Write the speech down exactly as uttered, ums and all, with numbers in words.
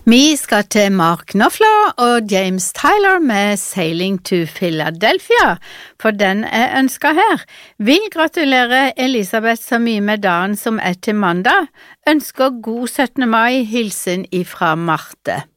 Vi skal til Mark Knopfler og James Tyler med Sailing to Philadelphia, for den er ønsket her. Vil gratulere Elisabeth så mye med dagen som er til mandag. Ønsker god syttende mai, hilsen ifra Marte.